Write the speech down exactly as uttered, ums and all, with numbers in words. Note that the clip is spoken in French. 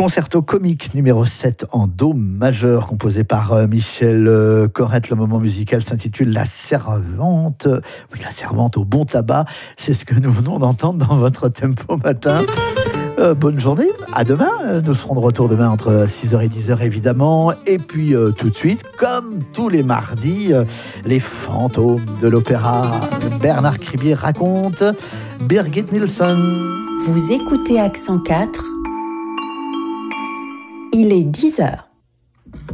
Concerto comique numéro sept en do majeur, composé par euh, Michel euh, Corrette. Le moment musical s'intitule La Servante. Oui, la servante au bon tabac. C'est ce que nous venons d'entendre dans votre tempo matin. Euh, bonne journée, à demain. Nous serons de retour demain entre six heures et dix heures évidemment. Et puis euh, tout de suite, comme tous les mardis, euh, les fantômes de l'opéra. Bernard Cribier raconte Birgit Nilsson. Vous écoutez Accent quatre. Il est dix heures.